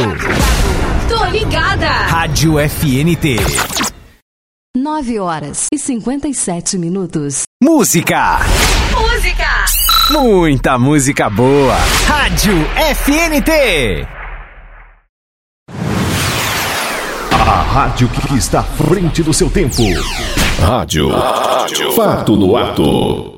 Tô ligada. Rádio FNT. 9h57. Música. Muita música boa. Rádio FNT. A rádio que está à frente do seu tempo. Rádio. Fato no ato.